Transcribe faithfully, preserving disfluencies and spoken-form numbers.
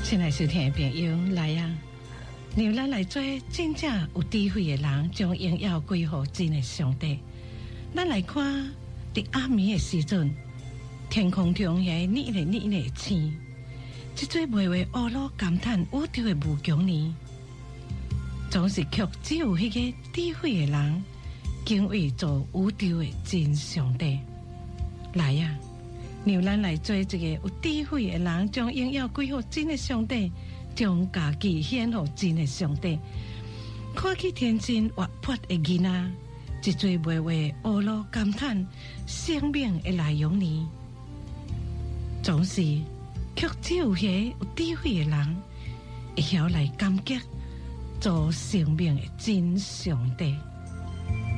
亲爱收听的朋友，来啊！让咱来做真正有智慧的人，将荣耀归乎真的上帝。咱来看，伫暗暝的时阵，天空中遐日咧日咧星，即做袂为乌鲁感叹宇宙的无穷呢，总是却只有迄个智慧的人，敬畏做宇宙的真上帝。来啊！让咱来做一个有智慧的人，将荣耀归乎真的上帝，将家己献予真的上帝。看起天真活泼的囡仔，一做袂为乌鲁感叹生命的内容呢，总是却只有迄有智慧的人，会晓来感激做生命的真上帝。